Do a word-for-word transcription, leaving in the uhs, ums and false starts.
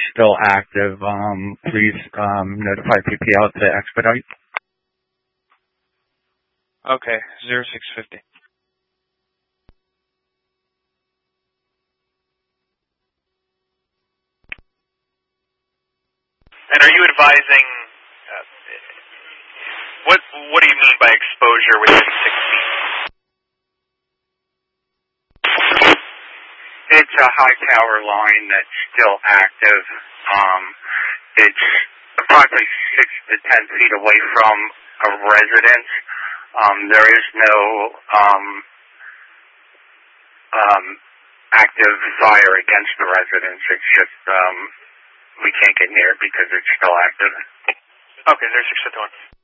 still active. Um, please um, notify P P L to expedite. Okay, zero six fifty. And are you advising, uh, what what do you mean by exposure within six feet? It's a high tower line that's still active. Um, it's approximately six to ten feet away from a residence. Um, there is no um, um, active fire against the residence. It's just um, we can't get near it because it's still active. Okay, there's six fifty-one.